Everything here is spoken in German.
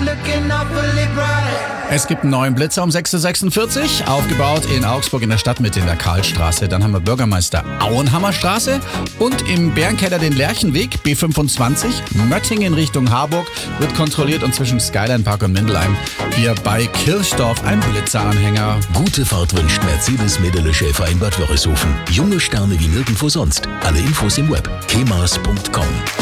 Es gibt einen neuen Blitzer um 6.46 Uhr, aufgebaut in Augsburg in der Stadtmitte in der Karlstraße. Dann haben wir Bürgermeister Auenhammerstraße und im Bärenkeller den Lerchenweg B25. Möttingen Richtung Harburg wird kontrolliert und zwischen Skyline Park und Mindelheim hier bei Kirchdorf ein Blitzeranhänger. Gute Fahrt wünscht Mercedes-Medele Schäfer in Bad Wörishofen. Junge Sterne wie nirgendwo sonst. Alle Infos im Web. kemas.com